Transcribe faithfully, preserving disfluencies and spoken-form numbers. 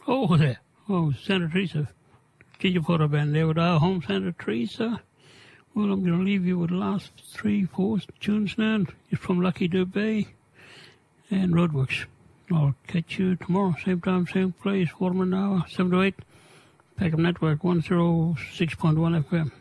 Oh, there. Oh, Santa Teresa. Get your photo band there with our home, Santa Teresa. Well, I'm going to leave you with the last three, four tunes now. It's from Lucky Dubé and Roadworks. I'll catch you tomorrow, same time, same place, Waterman Hour, seven to eight. Packup Network, one oh six point one F M.